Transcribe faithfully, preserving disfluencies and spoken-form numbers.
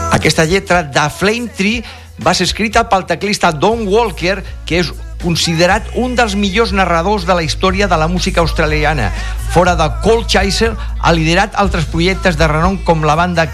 Aquesta lletra de Flame Tree va ser escrita pel teclista Don Walker, que és considerat un dels millors narradors de la història de la música australiana. Fora de Cold Chaser, ha liderat altres projectes de renom com la banda